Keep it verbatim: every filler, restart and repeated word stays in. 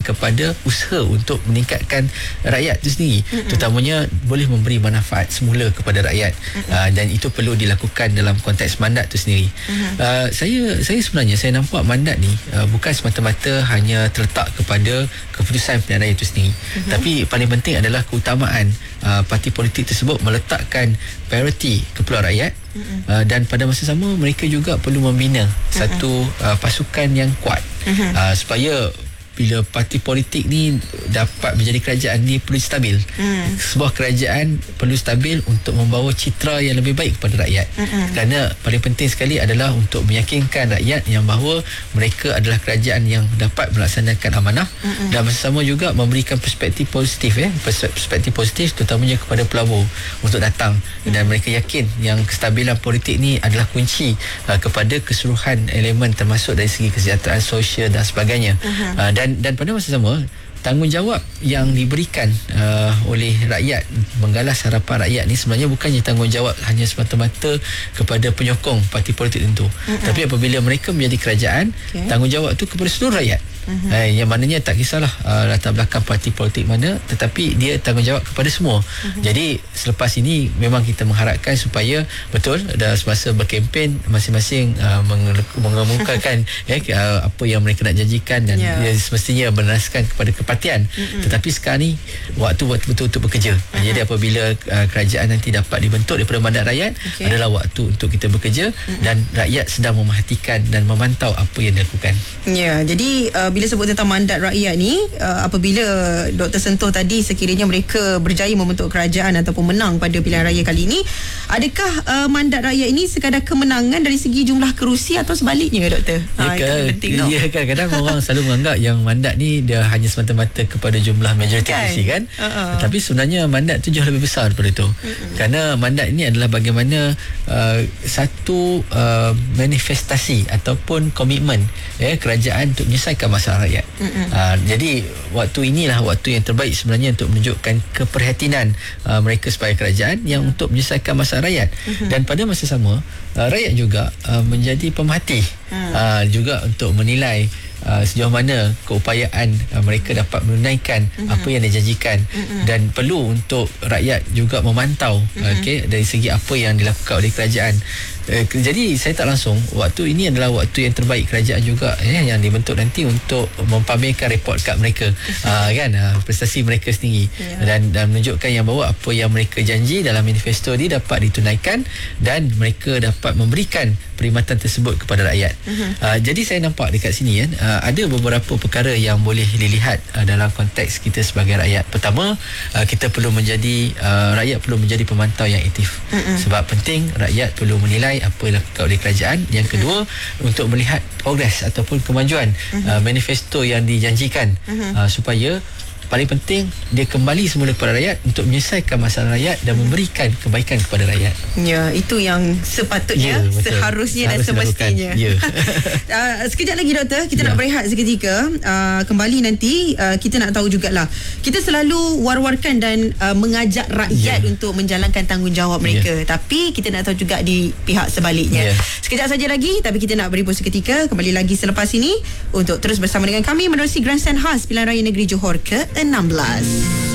kepada usaha untuk meningkatkan rakyat itu sendiri, mm-hmm. terutamanya boleh memberi manfaat semula kepada rakyat, mm-hmm. uh, dan itu perlu dilakukan dalam konteks mandat itu sendiri. Mm-hmm. uh, saya saya sebenarnya saya nampak mandat ni uh, bukan semata-mata hanya terletak kepada keputusan pilihan raya itu sendiri, mm-hmm. tapi paling penting adalah keutamaan uh, parti politik tersebut meletakkan prioriti keperluan rakyat, mm-hmm. uh, dan pada masa sama mereka juga perlu membina, mm-hmm. satu uh, pasukan yang kuat, mm-hmm. uh, supaya bila parti politik ni dapat menjadi kerajaan ni perlu stabil. Hmm. Sebuah kerajaan perlu stabil untuk membawa citra yang lebih baik kepada rakyat. Hmm. Kerana paling penting sekali adalah untuk meyakinkan rakyat yang bahawa mereka adalah kerajaan yang dapat melaksanakan amanah, hmm. dan bersama juga memberikan perspektif positif eh perspektif positif terutamanya kepada pelabur untuk datang, hmm. dan mereka yakin yang kestabilan politik ni adalah kunci uh, kepada keseluruhan elemen termasuk dari segi kesejahteraan sosial dan sebagainya. Hmm. Uh, dan Dan, dan pada masa sama, tanggungjawab yang diberikan uh, oleh rakyat, menggalas harapan rakyat ni sebenarnya bukannya tanggungjawab hanya semata-mata kepada penyokong parti politik tentu, mm-hmm. tapi apabila mereka menjadi kerajaan, okay. tanggungjawab tu kepada seluruh rakyat. Uh-huh. Eh, yang maknanya tak kisahlah uh, latar belakang parti politik mana, tetapi dia tanggungjawab kepada semua. Uh-huh. Jadi selepas ini memang kita mengharapkan supaya betul dah semasa berkempen masing-masing uh, mengemukakan eh, uh, apa yang mereka nak janjikan, dan yeah. dia semestinya berdasarkan kepada kepatian. Uh-huh. Tetapi sekarang ni waktu betul-betul untuk bekerja. Uh-huh. Jadi apabila uh, kerajaan nanti dapat dibentuk daripada mandat rakyat, okay. adalah waktu untuk kita bekerja, uh-huh. dan rakyat sedang memerhatikan dan memantau apa yang dilakukan. Ya, yeah, jadi uh, bila sebut tentang mandat rakyat ni, uh, apabila Doktor sentuh tadi sekiranya mereka berjaya membentuk kerajaan ataupun menang pada pilihan raya kali ini, adakah uh, mandat rakyat ini sekadar kemenangan dari segi jumlah kerusi atau sebaliknya, Doktor? Ya, ha, kan, ya kadang-kadang orang selalu menganggap yang mandat ni dia hanya semata-mata kepada jumlah majoriti kan? Kerusi kan, uh-uh. tetapi sebenarnya mandat tu jauh lebih besar daripada itu, uh-uh. kerana mandat ini adalah bagaimana uh, satu uh, manifestasi ataupun komitmen eh, kerajaan untuk menyelesaikan masalah rakyat. Uh, jadi waktu inilah waktu yang terbaik sebenarnya untuk menunjukkan keprihatinan uh, mereka sebagai kerajaan yang uh. untuk menyelesaikan masalah rakyat. Uh-huh. Dan pada masa sama uh, rakyat juga uh, menjadi pemerhati, uh. Uh, juga untuk menilai Uh, sejauh mana keupayaan uh, mereka dapat menunaikan uh-huh. apa yang dijanjikan, uh-huh. dan perlu untuk rakyat juga memantau, uh-huh. okay, dari segi apa yang dilakukan oleh kerajaan. Uh, jadi saya tak langsung, waktu ini adalah waktu yang terbaik kerajaan juga eh, yang dibentuk nanti untuk mempamerkan report kad mereka, uh, kan, uh, prestasi mereka sendiri, yeah. dan, dan menunjukkan yang bahawa apa yang mereka janji dalam manifesto ini dapat ditunaikan dan mereka dapat memberikan perkhidmatan tersebut kepada rakyat. Uh-huh. Uh, jadi saya nampak dekat sini kan, uh, ada beberapa perkara yang boleh dilihat uh, dalam konteks kita sebagai rakyat. Pertama, uh, kita perlu menjadi uh, rakyat perlu menjadi pemantau yang aktif. Uh-uh. Sebab penting rakyat perlu menilai apa yang dilakukan oleh kerajaan. Yang kedua, uh-huh. untuk melihat progres ataupun kemajuan uh-huh. uh, manifesto yang dijanjikan, uh-huh. uh, supaya paling penting dia kembali semula kepada rakyat untuk menyelesaikan masalah rakyat dan memberikan kebaikan kepada rakyat. Ya, itu yang sepatutnya, ya, seharusnya dan semestinya. Ya. uh, sekejap lagi, Doktor, kita ya. nak berehat seketika. Uh, kembali nanti uh, kita nak tahu jugalah, kita selalu war-warkan dan uh, mengajak rakyat ya. untuk menjalankan tanggungjawab mereka, ya. tapi kita nak tahu juga di pihak sebaliknya. Ya. Sekejap saja lagi, tapi kita nak beri pause seketika. Kembali lagi selepas ini untuk terus bersama dengan kami menerusi Grandstand khas Pilihan Raya Negeri Johor ke enam belas.